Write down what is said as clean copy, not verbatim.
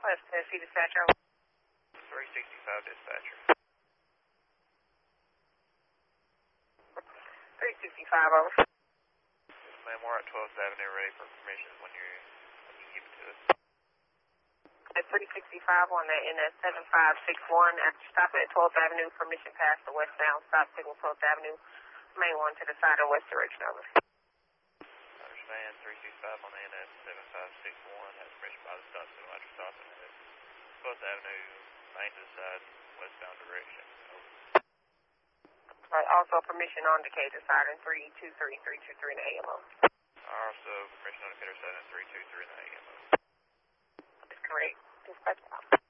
West Tennessee dispatcher. 365 dispatcher. 365 over. Yes, ma'am, we're at 12th Avenue ready for permission when you give it to us. At 365 on the NS 7561 after stopping at 12th Avenue, permission past the westbound stop signal 12th Avenue, main one to the side of west direction over. Understand, 365 on the NS 7561 has permission by the stop signal after stopping at 12th Avenue, main to the side, westbound direction. Over. Also permission on Decatur side in 323 in the AM over. Also permission on Decatur side in 323 in the AM over. That's correct. Dispatch.